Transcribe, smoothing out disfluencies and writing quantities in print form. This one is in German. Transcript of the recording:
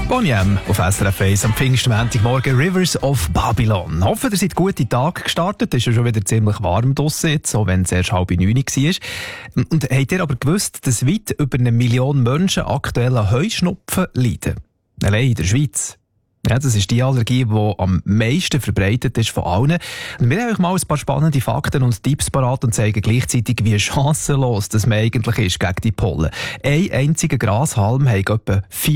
Boney M auf SRF 1 am Pfingstmontagmorgen, Rivers of Babylon. Hoffe, ihr seid gut in den Tag gestartet. Es ist ja schon wieder ziemlich warm draussen jetzt, auch wenn es erst 8:30 war. Und habt ihr aber gewusst, dass weit über 1 Million Menschen aktuell an Heuschnupfen leiden? Allein in der Schweiz. Ja, das ist die Allergie, die am meisten verbreitet ist von allen. Und wir haben euch mal ein paar spannende Fakten und Tipps parat und zeigen gleichzeitig, wie chancenlos das man eigentlich ist gegen die Pollen. Ein einziger Grashalm hat etwa 4